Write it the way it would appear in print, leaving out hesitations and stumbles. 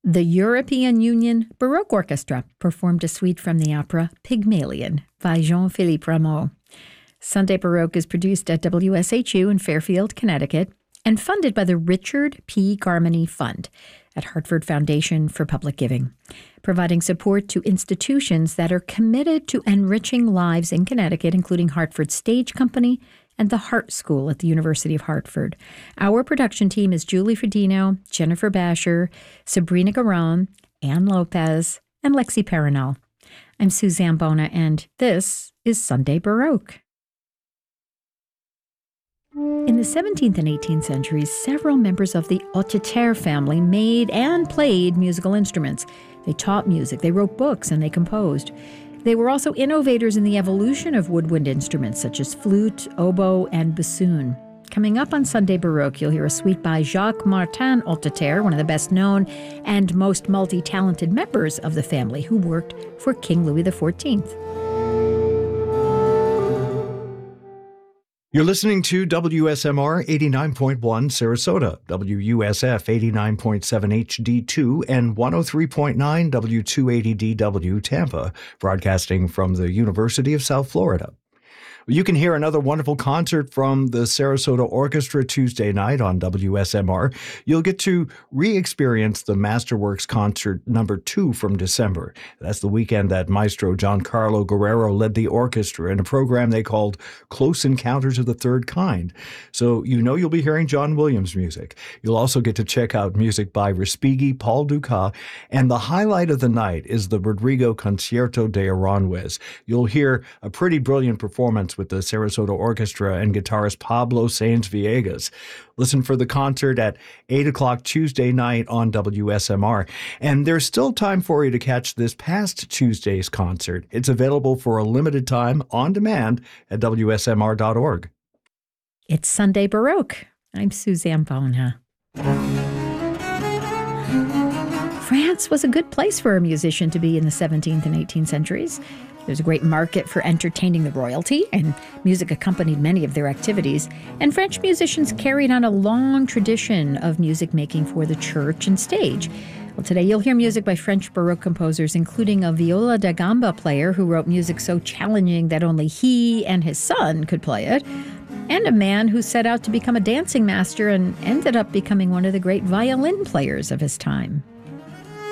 The European Union Baroque Orchestra performed a suite from the opera Pygmalion by Jean-Philippe Rameau. Sunday Baroque is produced at WSHU in Fairfield, Connecticut, and funded by the Richard P. Garmany Fund at Hartford Foundation for Public Giving, providing support to institutions that are committed to enriching lives in Connecticut, including Hartford Stage Company and the Hart School at the University of Hartford. Our production team is Julie Fredino, Jennifer Basher, Sabrina Garon, Ann Lopez, and Lexi Perinal. I'm Suzanne Bona, and this is Sunday Baroque. In the 17th and 18th centuries, several members of the Hauteterre family made and played musical instruments. They taught music, they wrote books, and they composed. They were also innovators in the evolution of woodwind instruments such as flute, oboe, and bassoon. Coming up on Sunday Baroque, you'll hear a suite by Jacques Martin Hauteterre, one of the best known and most multi-talented members of the family who worked for King Louis XIV. You're listening to WSMR 89.1 Sarasota, WUSF 89.7 HD2, and 103.9 W280DW Tampa, broadcasting from the University of South Florida. You can hear another wonderful concert from the Sarasota Orchestra Tuesday night on WSMR. You'll get to re-experience the Masterworks Concert number 2 from December. That's the weekend that Maestro Giancarlo Guerrero led the orchestra in a program they called Close Encounters of the Third Kind. So you know you'll be hearing John Williams music. You'll also get to check out music by Respighi, Paul Dukas, and the highlight of the night is the Rodrigo Concierto de Aranjuez. You'll hear a pretty brilliant performance with the Sarasota Orchestra and guitarist Pablo Sáenz Villegas. Listen for the concert at 8 o'clock Tuesday night on WSMR. And there's still time for you to catch this past Tuesday's concert. It's available for a limited time on demand at WSMR.org. It's Sunday Baroque. I'm Suzanne Bona. France was a good place for a musician to be in the 17th and 18th centuries. There's a great market for entertaining the royalty, and music accompanied many of their activities. And French musicians carried on a long tradition of music making for the church and stage. Well, today you'll hear music by French Baroque composers, including a viola da gamba player who wrote music so challenging that only he and his son could play it, and a man who set out to become a dancing master and ended up becoming one of the great violin players of his time.